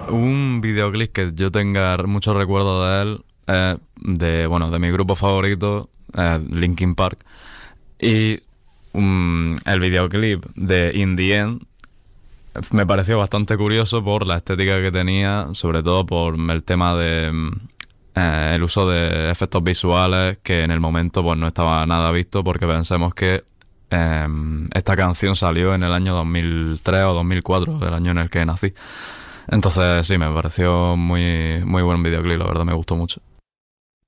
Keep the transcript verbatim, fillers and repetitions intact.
Un videoclip que yo tenga muchos recuerdos de él es de, bueno, de mi grupo favorito, eh, Linkin Park. Y um, el videoclip de In The End me pareció bastante curioso por la estética que tenía, sobre todo por el tema de eh, el uso de efectos visuales, que en el momento pues no estaba nada visto, porque pensemos que eh, esta canción salió en el año dos mil tres o dos mil cuatro, el año en el que nací. Entonces sí, me pareció muy, muy buen videoclip, la verdad me gustó mucho.